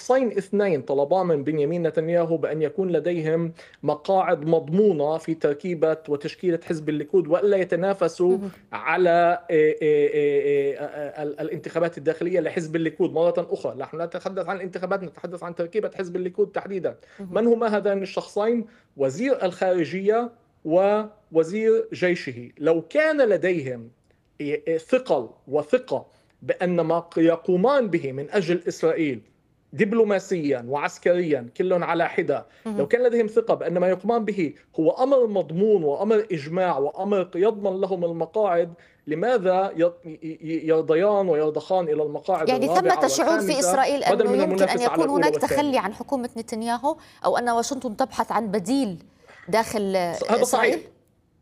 شخصين اثنين طلبا من بنيامين نتنياهو بأن يكون لديهم مقاعد مضمونة في تركيبة وتشكيلة حزب الليكود، وألا يتنافسوا مهم. على الانتخابات الداخلية لحزب الليكود مرة أخرى. نحن لا نتحدث عن الانتخابات، نتحدث عن تركيبة حزب الليكود تحديدا. مهم. من هما هذان الشخصين؟ وزير الخارجية ووزير جيشه. لو كان لديهم ثقل وثقة بأن ما يقومان به من أجل إسرائيل دبلوماسيا وعسكريا كل على حدة، لو مهم. كان لديهم ثقة بأن ما يقومان به هو أمر مضمون وأمر إجماع وأمر يضمن لهم المقاعد، لماذا يرضيان ويرضخان إلى المقاعد يعني الرابعة ثمة شعور في والخامسة إسرائيل بدل أنه من يمكن أن المنافسة على يكون الأولى هناك تخلي والثانية؟ عن حكومة نتنياهو، أو أن واشنطن تبحث عن بديل داخل هذا صحيح. إسرائيل؟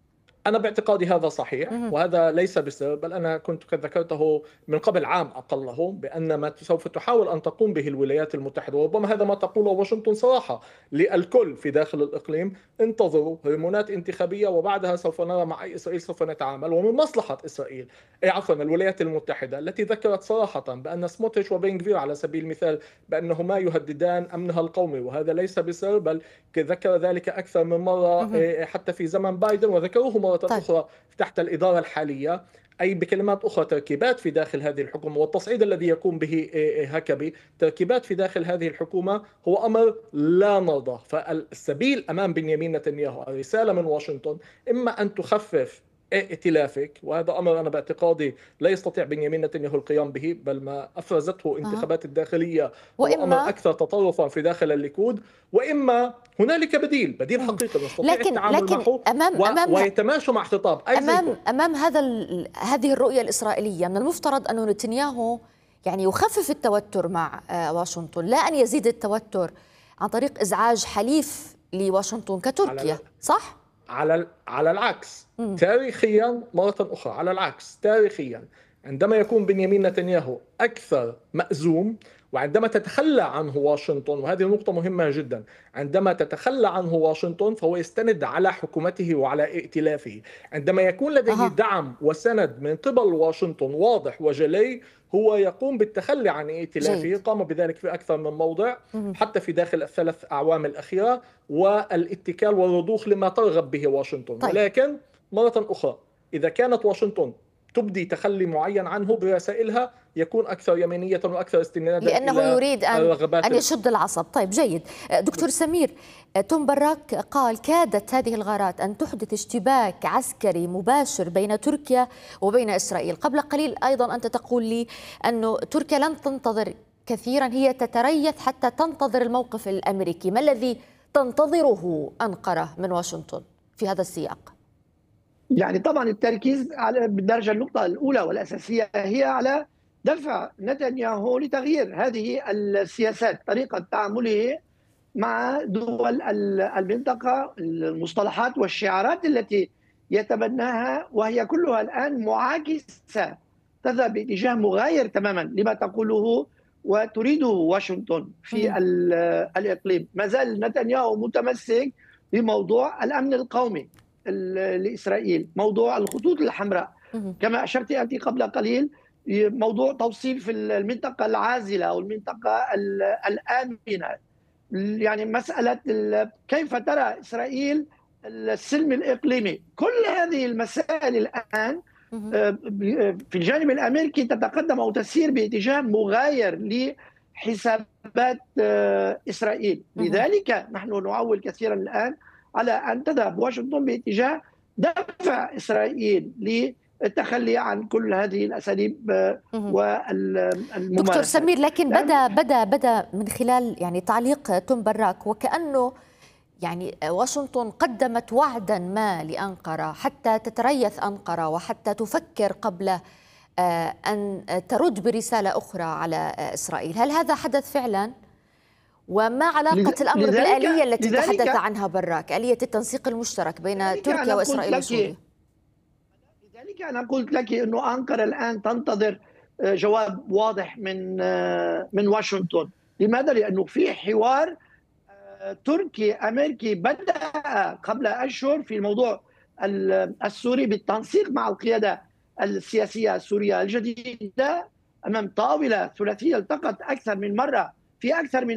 أنا باعتقادي هذا صحيح، مهم. وهذا ليس بسر، بل أنا كنت قد ذكرته من قبل عام أقله، بأن ما سوف تحاول أن تقوم به الولايات المتحدة، وربما هذا ما تقوله واشنطن صراحة للكل في داخل الإقليم: انتظروا هرمونات انتخابية وبعدها سوف نرى مع أي إسرائيل سوف نتعامل. ومن مصلحة إسرائيل، عفوا الولايات المتحدة، التي ذكرت صراحة بأن سموتريتش وبن غفير على سبيل المثال بأنهما يهددان أمنها القومي، وهذا ليس بسر، بل ذكر ذلك أكثر من مرة مهم. حتى في زمن بايدن، وذكروه مرة طيب. أخرى تحت الإدارة الحالية. أي بكلمات أخرى تركيبات في داخل هذه الحكومة والتصعيد الذي يقوم به هكبي، تركيبات في داخل هذه الحكومة، هو أمر لا نرضى. فالسبيل أمام بنيامين نتنياهو، الرسالة من واشنطن: إما أن تخفف ائتلافك، وهذا أمر أنا باعتقادي لا يستطيع بنيامين نتنياهو القيام به، بل ما أفرزته أه. انتخابات الداخلية هو أمر وإما أكثر تطرفا في داخل الليكود، وإما هنالك بديل مم. حقيقي نستطيع لكن التعامل معه أمام ويتماشى مع خطاب ايزنكوت. أمام هذه الرؤية الإسرائيلية، من المفترض أن نتنياهو يعني يخفف التوتر مع واشنطن، لا أن يزيد التوتر عن طريق إزعاج حليف لواشنطن كتركيا، صح؟ على العكس، مم. تاريخيا مرة أخرى، على العكس تاريخيا، عندما يكون بنيامين نتنياهو أكثر مأزوم، وعندما تتخلى عنه واشنطن، وهذه نقطة مهمة جدا، عندما تتخلى عنه واشنطن فهو يستند على حكومته وعلى ائتلافه. عندما يكون لديه أها. دعم وسند من قبل واشنطن واضح وجلي، هو يقوم بالتخلي عن جيد. ائتلافه، قام بذلك في أكثر من موضع مم. حتى في داخل الثلاث أعوام الأخيرة، والاتكال والرضوخ لما ترغب به واشنطن. طيب. ولكن مرة أخرى، إذا كانت واشنطن تبدي تخلي معين عنه برسائلها، يكون أكثر يمينية وأكثر استنادا لأنه إلى يريد الرغبات أن يشد العصب. طيب جيد. دكتور سمير، توم براك قال كادت هذه الغارات أن تحدث اشتباك عسكري مباشر بين تركيا وبين إسرائيل. قبل قليل أيضا أنت تقول لي أن تركيا لن تنتظر كثيرا، هي تتريث حتى تنتظر الموقف الأمريكي. ما الذي تنتظره أنقرة من واشنطن في هذا السياق؟ يعني طبعا التركيز على بالدرجه النقطه الاولى والاساسيه هي على دفع نتنياهو لتغيير هذه السياسات، طريقه تعامله مع دول المنطقه، المصطلحات والشعارات التي يتبناها، وهي كلها الان معاكسه، تذهب باتجاه مغاير تماما لما تقوله وتريده واشنطن في الاقليم. ما زال نتنياهو متمسك بموضوع الامن القومي لإسرائيل، موضوع الخطوط الحمراء كما أشرت أنت قبل قليل، موضوع توصيل في المنطقة العازلة أو المنطقة الآمنة، يعني مسألة كيف ترى إسرائيل السلم الإقليمي. كل هذه المسائل الآن في الجانب الأمريكي تتقدم أو تسير باتجاه مغاير لحسابات إسرائيل. لذلك نحن نعول كثيرا الآن على أن تذهب واشنطن باتجاه دفع إسرائيل للتخلي عن كل هذه الأساليب والممارسات. دكتور سمير، لكن بدأ من خلال يعني تعليق توم براك وكأنه يعني واشنطن قدمت وعدا ما لأنقرة حتى تتريث أنقرة وحتى تفكر قبل أن ترد برسالة أخرى على إسرائيل. هل هذا حدث فعلا؟ وما علاقة الأمر بالآلية التي تحدث عنها براك، آلية التنسيق المشترك بين تركيا وإسرائيل وسوريا؟ لذلك أنا قلت لك أنه أنقرة الآن تنتظر جواب واضح من واشنطن. لماذا؟ لأنه في حوار تركي أمريكي بدأ قبل أشهر في الموضوع السوري بالتنسيق مع القيادة السياسية السورية الجديدة أمام طاولة ثلاثية التقت أكثر من مرة في أكثر من